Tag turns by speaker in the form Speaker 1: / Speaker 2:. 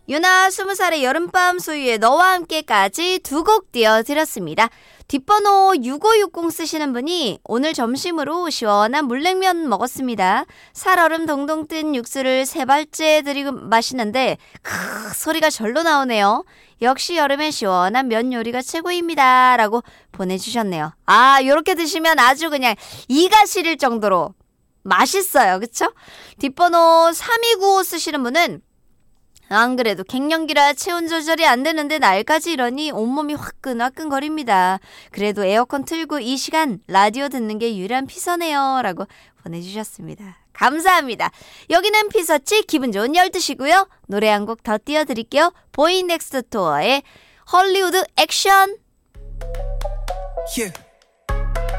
Speaker 1: 유나 20살의 여름밤 소유의 너와 함께까지 두 곡 띄워드렸습니다. 뒷번호 6560 쓰시는 분이 오늘 점심으로 시원한 물냉면 먹었습니다. 살얼음 동동 뜬 육수를 3발째 들이고 마시는데 소리가 절로 나오네요. 역시 여름엔 시원한 면 요리가 최고입니다. 라고 보내주셨네요. 요렇게 드시면 아주 그냥 이가 시릴 정도로 맛있어요. 그쵸? 뒷번호 3295 쓰시는 분은 안 그래도 갱년기라 체온 조절이 안 되는데 날까지 이러니 온몸이 화끈화끈거립니다. 그래도 에어컨 틀고 이 시간 라디오 듣는 게 유일한 피서네요. 라고 보내주셨습니다. 감사합니다. 여기는 피서치 기분 좋은 12시고요. 노래 한 곡 더 띄워드릴게요. 보이 넥스트 도어의 헐리우드 액션.
Speaker 2: Yeah.